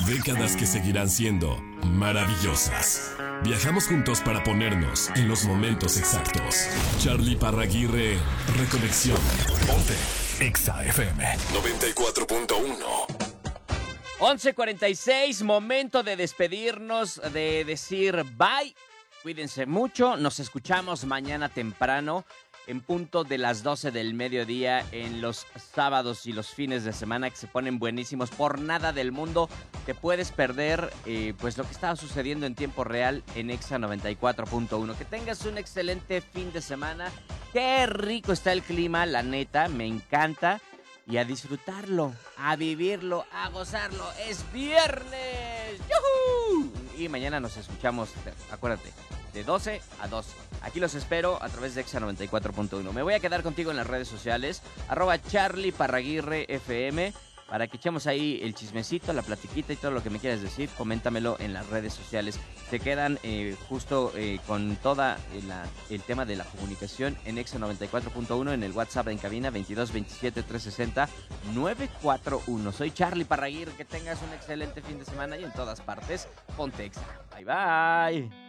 Décadas que seguirán siendo maravillosas. Viajamos juntos para ponernos en los momentos exactos. Charlie Parraguirre, Reconexión. Ponte Exa FM 94.1. 11:46, momento de despedirnos, de decir bye. Cuídense mucho, nos escuchamos mañana temprano en punto de las 12 del mediodía en los sábados y los fines de semana que se ponen buenísimos. Por nada del mundo te puedes perder pues lo que estaba sucediendo en tiempo real en Exa 94.1. Que tengas un excelente fin de semana. Qué rico está el clima, la neta, me encanta. Y a disfrutarlo, a vivirlo, a gozarlo. ¡Es viernes! ¡Yujú! Y mañana nos escuchamos, acuérdate, de 12 a 2. Aquí los espero a través de Exa 94.1. Me voy a quedar contigo en las redes sociales, @CharlieParraguirreFM, para que echemos ahí el chismecito, la platiquita y todo lo que me quieras decir. Coméntamelo en las redes sociales. Se quedan justo con toda el tema de la comunicación en Exa 94.1, en el WhatsApp en cabina 22 27 360 941. Soy Charlie Parraguirre, que tengas un excelente fin de semana y en todas partes, ponte Exa. Bye bye.